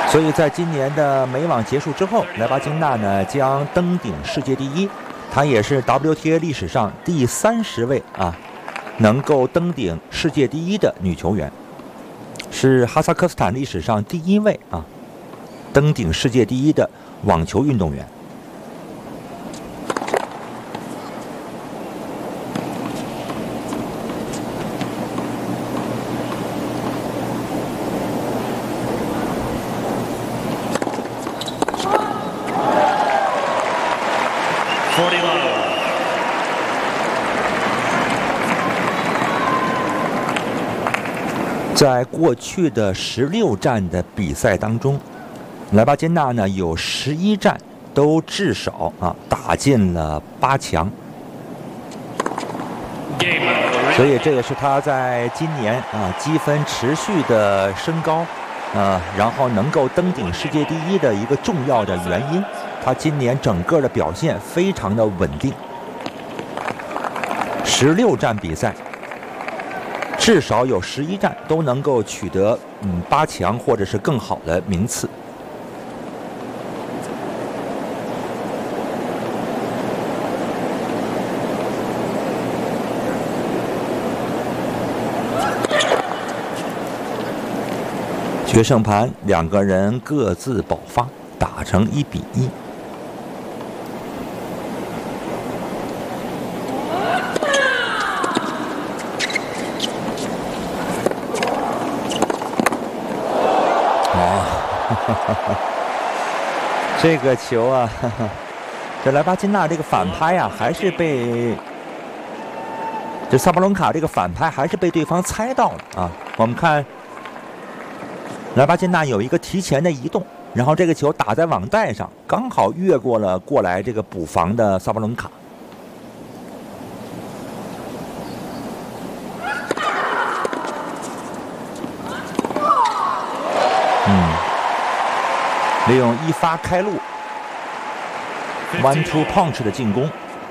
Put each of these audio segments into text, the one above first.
所以在今年的美网结束之后，莱巴金娜呢将登顶世界第一，她也是 WTA 历史上第30位能够登顶世界第一的女球员，是哈萨克斯坦历史上第1位登顶世界第一的网球运动员。在过去的16站的比赛当中，莱巴金娜呢有11站都至少打进了8强，所以这也是她在今年积分持续的升高，然后能够登顶世界第一的一个重要的原因。她今年整个的表现非常的稳定，16站比赛。至少有11站都能够取得8强或者是更好的名次。决胜盘2个人各自爆发，打成1比1。这个球这莱巴金娜这个反拍还是被这萨巴伦卡这个反拍还是被对方猜到了我们看莱巴金娜有一个提前的移动，然后这个球打在网带上，刚好越过了过来这个补防的萨巴伦卡。利用一发开路 ，1-2 punch 的进攻，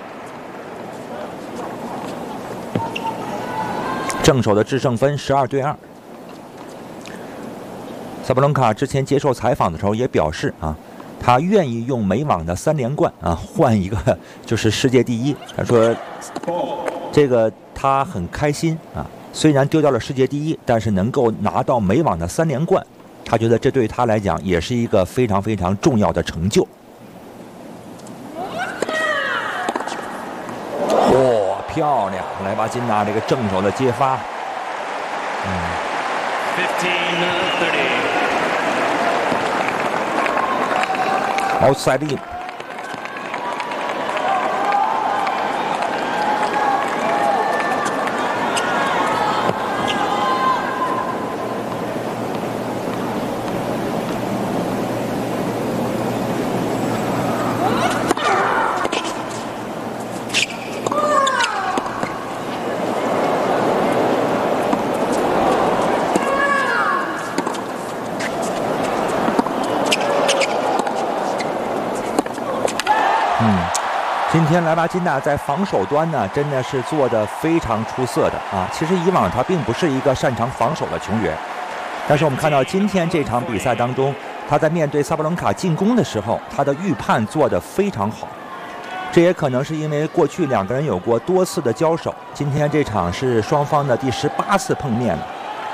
正手的制胜分12对2。萨巴伦卡之前接受采访的时候也表示他愿意用美网的3连冠换一个就是世界第一。他说这个他很开心虽然丢掉了世界第一，但是能够拿到美网的3连冠。他觉得这对他来讲也是一个非常非常重要的成就。漂亮！莱巴金娜这个正手的接发，outside in。今天莱巴金娜在防守端呢，真的是做得非常出色的其实以往她并不是一个擅长防守的球员，但是我们看到今天这场比赛当中，她在面对萨巴伦卡进攻的时候，她的预判做得非常好。这也可能是因为过去2个人有过多次的交手，今天这场是双方的第18次碰面了，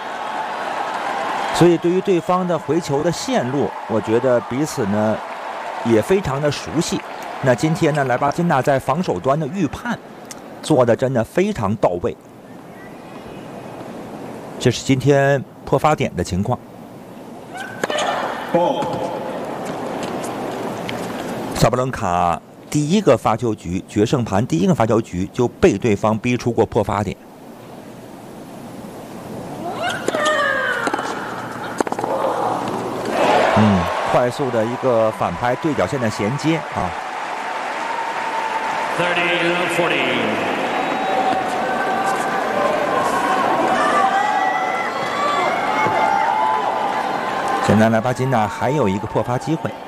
所以对于对方的回球的线路，我觉得彼此呢也非常的熟悉。那今天呢，莱巴金娜在防守端的预判做的真的非常到位，这是今天破发点的情况。萨巴伦卡第1个发球局，决胜盘第1个发球局就被对方逼出过破发点。快速的一个反拍对角线的衔接 30-40。 现在莱巴金娜还有一个破发机会。